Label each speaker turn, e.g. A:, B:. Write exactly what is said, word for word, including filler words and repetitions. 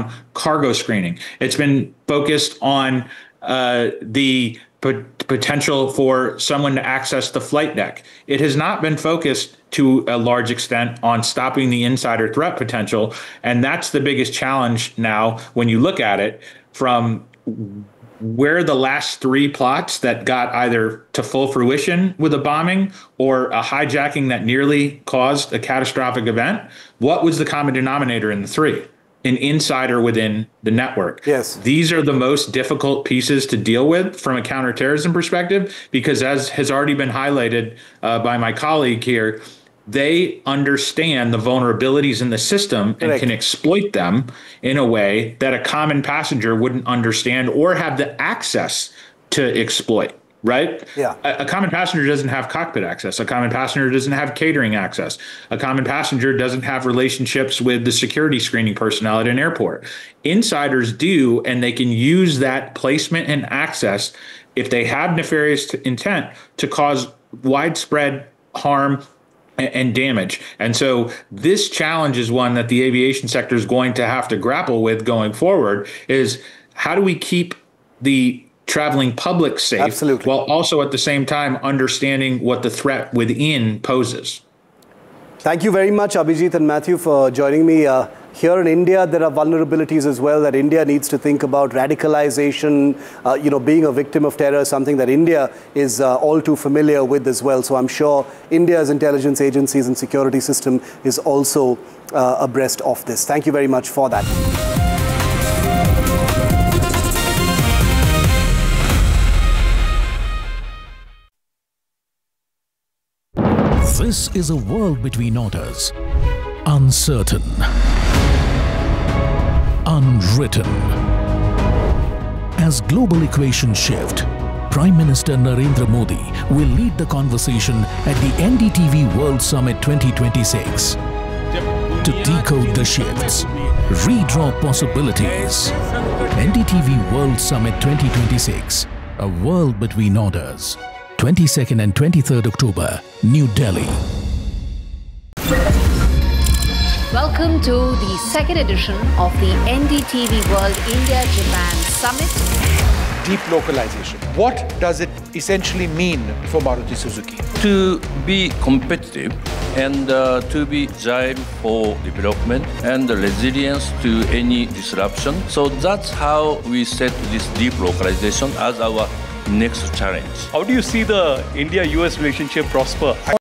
A: on cargo screening. It's been focused on uh, the p- potential for someone to access the flight deck. It has not been focused to a large extent on stopping the insider threat potential. And that's the biggest challenge now when you look at it from where the last three plots that got either to full fruition with a bombing or a hijacking that nearly caused a catastrophic event, what was the common denominator in the three? An insider within the network.
B: Yes.
A: These are the most difficult pieces to deal with from a counterterrorism perspective, because as has already been highlighted uh, by my colleague here, they understand the vulnerabilities in the system and
B: Correct.
A: can exploit them in a way that a common passenger wouldn't understand or have the access to exploit, right?
B: Yeah.
A: A, a common passenger doesn't have cockpit access. A common passenger doesn't have catering access. A common passenger doesn't have relationships with the security screening personnel at an airport. Insiders do, and they can use that placement and access if they have nefarious intent to cause widespread harm and damage. And so this challenge is one that the aviation sector is going to have to grapple with going forward, is how do we keep the traveling public safe
B: Absolutely.
A: while also at the same time understanding what the threat within poses?
B: Thank you very much, Abhijit and Matthew, for joining me. Uh, here in India, there are vulnerabilities as well that India needs to think about. Radicalization, uh, you know, being a victim of terror, something that India is uh, all too familiar with as well. So I'm sure India's intelligence agencies and security system is also uh, abreast of this. Thank you very much for that.
C: This is a world between orders. Uncertain. Unwritten. As global equations shift, Prime Minister Narendra Modi will lead the conversation at the N D T V World Summit twenty twenty-six. To decode the shifts, redraw possibilities. N D T V World Summit twenty twenty-six, a world between orders. twenty-second and twenty-third October, New Delhi.
D: Welcome to the second edition of the N D T V World India-Japan Summit.
E: Deep localization. What does it essentially mean for Maruti Suzuki?
F: To be competitive and uh, to be agile for development and resilience to any disruption. So that's how we set this deep localization as our next challenge.
G: How do you see the India U S relationship prosper?